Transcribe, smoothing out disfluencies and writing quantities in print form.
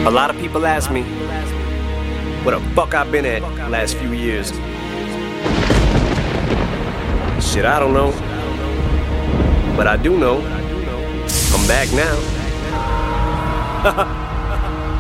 A lot of people ask me what the fuck I've been at the last few years. Shit, I don't know. But I do know I'm back now.